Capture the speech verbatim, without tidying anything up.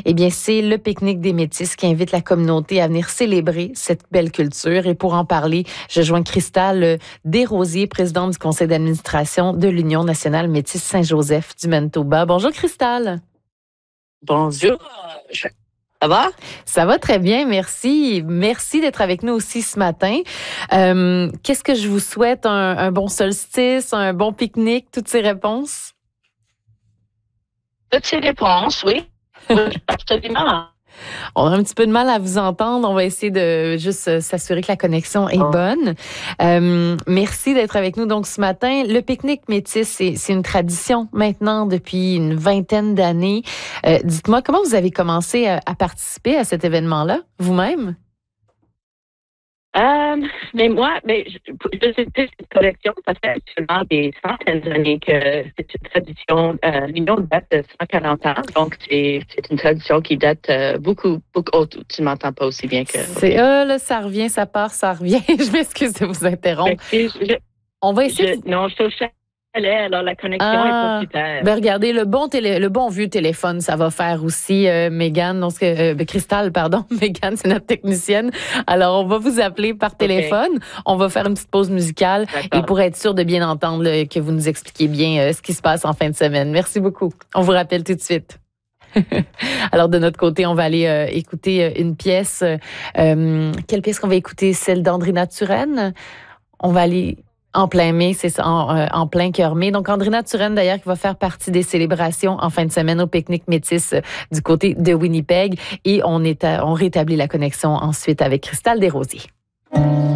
Eh bien, c'est le pique-nique des Métis qui invite la communauté à venir célébrer cette belle culture. Et pour en parler, je joins Cristal Desrosiers, présidente du conseil d'administration de l'Union nationale Métis Saint-Joseph du Manitoba. Bonjour Cristal. Bonjour. Ça va? Ça va très bien, merci. Merci d'être avec nous aussi ce matin. Euh, qu'est-ce que je vous souhaite? Un, un bon solstice, un bon pique-nique, toutes ces réponses? Toutes ces réponses, oui. Oui, absolument. On a un petit peu de mal à vous entendre. On va essayer de juste s'assurer que la connexion est bonne. Euh, merci d'être avec nous donc ce matin. Le pique-nique métis, c'est, c'est une tradition maintenant depuis une vingtaine d'années. Euh, dites-moi, comment vous avez commencé à, à participer à cet événement-là, vous-même? Euh, mais moi, mais je, je sais que cette collection, ça fait actuellement des centaines d'années que c'est une tradition. Euh, L'Union date de cent quarante ans, donc c'est, c'est une tradition qui date euh, beaucoup, beaucoup. Oh, tu, tu m'entends pas aussi bien que. C'est okay. Ah, là, ça revient, ça part, ça revient. Je m'excuse de vous interrompre. Mais, je, On va essayer. Je, de... Non, je suis au chalet, alors la connexion ah, est pas super. Ben regardez, le bon télé, le bon vieux téléphone, ça va faire aussi, euh, Mégane, non, euh, Cristal, pardon, Mégane, c'est notre technicienne. Alors, on va vous appeler par téléphone. Okay. On va faire une petite pause musicale. D'accord. Et pour être sûr de bien entendre, là, que vous nous expliquiez bien euh, ce qui se passe en fin de semaine. Merci beaucoup. On vous rappelle tout de suite. Alors, de notre côté, on va aller euh, écouter une pièce. Euh, quelle pièce qu'on va écouter? Celle d'Andrina Turenne. On va aller... En plein mai, c'est ça, en, euh, en plein cœur mai. Donc, Andrina Turenne, d'ailleurs, qui va faire partie des célébrations en fin de semaine au pique-nique métis euh, du côté de Winnipeg. Et on, est à, on rétablit la connexion ensuite avec Cristal Desrosiers.